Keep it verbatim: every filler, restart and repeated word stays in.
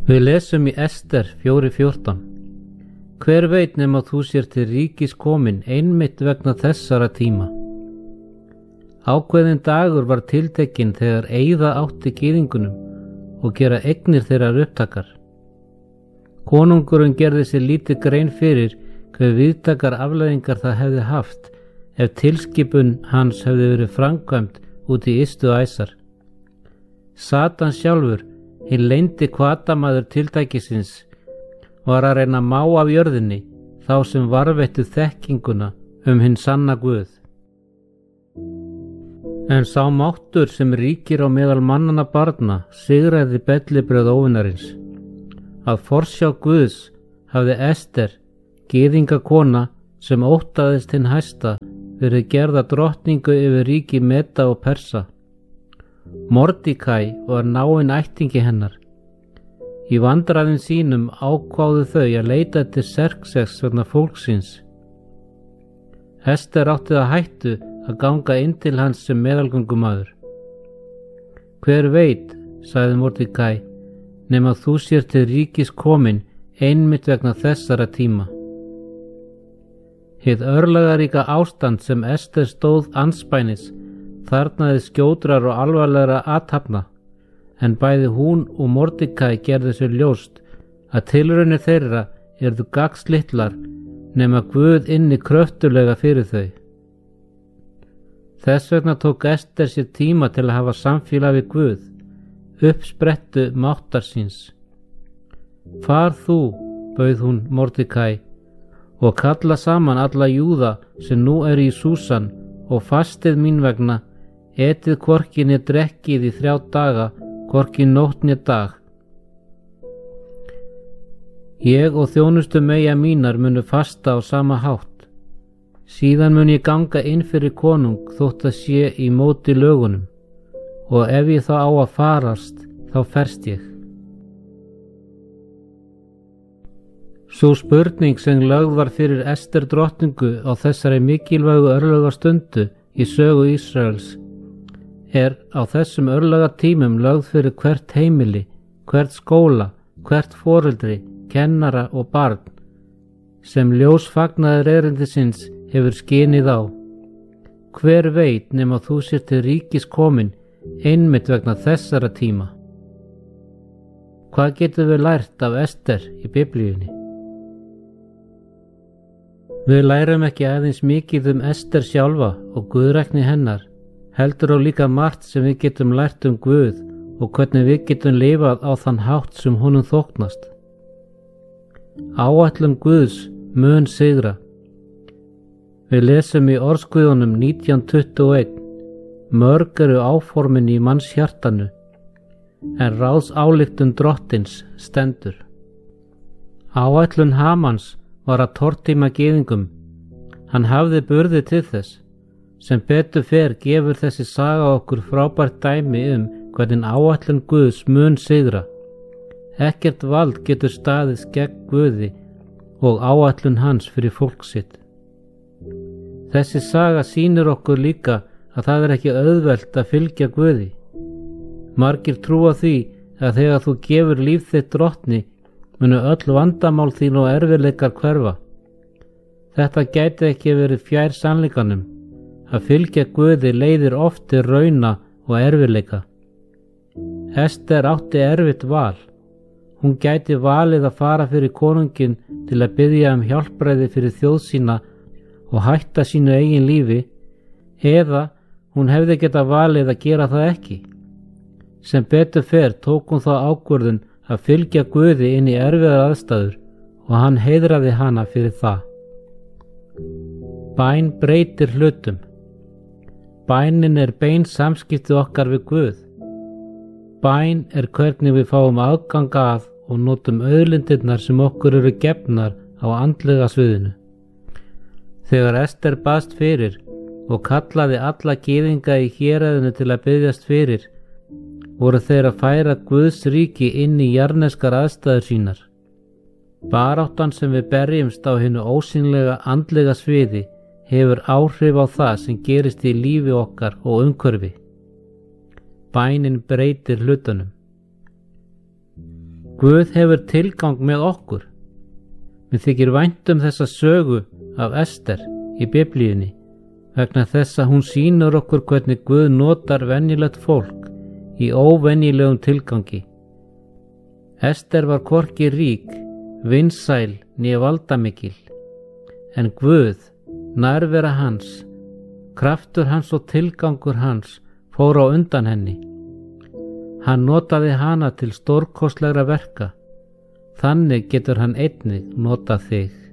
Við lesum í Ester fjóra fjórtán. Hver veit nema þú sér til ríkis komin einmitt vegna þessara tíma. Ákveðin dagur var tiltekinn þegar eyða átti gyðingunum og gera eignir þeirra upptakar. Konungurinn gerði sér lítið grein fyrir hve víðtækar afleiðingar það hefði haft ef tilskipun hans hefði verið framkvæmd út í ystu æsar. Satan sjálfur, hinn leyndi hvatamaður tiltækisins, var að reyna að má af jörðinni þá sem varðveittu þekkinguna um hinn sanna Guð. En sá máttur sem ríkir á meðal mannanna barna sigraði bellibrögð óvinarins. Að forsjá Guðs hafði Ester, gyðingakona sem óttaðist hinn hæsta, verið gerða drottningu yfir ríki Meda og Persa. Mordekæ var náinn ættingi hennar. Í vandræðum sínum ákváðu þau að leita til Xerxes vegna fólksins. Ester átti það hættu að ganga inn til hans sem meðalgöngumaður. Hver veit, sagði Mordekæ, nema þú sér til ríkis komin einmitt vegna þessara tíma. Hið örlagaríka ástand sem Ester stóð andspænis þarnaði skjótrar og alvarlegra athafna, en bæði hún og Mordekæ gerðu sér ljóst að tilraunir þeirra yrðu gagnslitlar nema Guð inni kröftulega fyrir þau. Þess vegna tók Ester sér tíma til að hafa samfélag við Guð, uppsprettu máttar síns. Far þú, bauð hún Mordekæ, og kalla saman alla Júða sem nú eru í Súsan og fastið mín vegna, etið hvorki né drekkið í þrjá daga, hvorki nótt né dag. Ég og þjónustu meyja mínar munu fasta á sama hátt. Síðan mun ég ganga inn fyrir konung þótt að sé í móti lögunum, og ef ég þá á að farast, þá ferst ég. Sú spurning sem lögð var fyrir Ester drottningu á þessari mikilvægu örlöga stundu í sögu Ísraels er á þessum örlöga tímum lögð fyrir hvert heimili, hvert skóla, hvert foreldri, kennara og barn sem ljós fagnaðar erindisins hefur skinið á. Hver veit nema þú sér til ríkis komin einmitt vegna þessara tíma. Hvað getum við lært af Ester í Biblíunni? Við lærum ekki aðeins mikið um Ester sjálfa og guðrækni hennar, heldur og líka margt sem við getum lært um Guð og hvernig við getum lifað á þann hátt sem honum þóknast. Áætlun Guðs mun sigra. Við lesum í Orðsguðunum nítján tuttugu og eitt, mörg eru áformin í manns hjartanu, en ráðsályktun drottins stendur. Áætlun Hamans var að tortíma gyðingum. Hann hafði burði til þess. Sem betur fer gefur þessi saga okkur frábært dæmi um hvernig áætlun Guðs mun sigra. Ekkert vald getur staðið gegn Guði og áætlun hans fyrir fólk sitt. Þessi saga sýnir okkur líka að það er ekki auðvelt að fylgja Guði. Margir trúa því að þegar þú gefur líf þitt drottni munu öll vandamál þín og erfiðleikar hverfa. Þetta gæti ekki verið fjær sannleikanum. Að fylgja Guði leiðir oft til rauna og erfiðleika. Ester átti erfitt val. Hún gæti valið að fara fyrir konunginn til að biðja um hjálpræði fyrir þjóð sína og hætta sínu eigin lífi, eða hún hefði getað valið að gera það ekki. Sem betur fer tók hún þá ákvörðun að fylgja Guði inn í erfiðar aðstæður og hann heiðraði hana fyrir það. Bæn breytir hlutum. Bænin er bein samskipti okkar við Guð. Bæn er hvernig við fáum aðgang að og notum auðlindirnar sem okkur eru gefnar á andlega sviðinu. Þegar Ester baðst fyrir og kallaði alla gyðinga í héraðinu til að biðjast fyrir, voru þeir að færa Guðs ríki inn í jarðneskar aðstæður sínar. Baráttan sem við berjumst á hinu ósýnilega andlega sviði hefur áhrif á það sem gerist í lífi okkar og umhverfi. Bænin breytir hlutunum. Guð hefur tilgang með okkur. Mér þykir vænt um þessa sögu af Ester í Biblíunni vegna þess að hún sýnir okkur hvernig Guð notar venjulegt fólk í óvenjulegum tilgangi. Ester var hvorki rík, vinsæl né valdamikil, en Guð, nærvera hans, kraftur hans og tilgangur hans fór á undan henni. Hann notaði hana til stórkostlegra verka. Þannig getur hann einnig notað þig.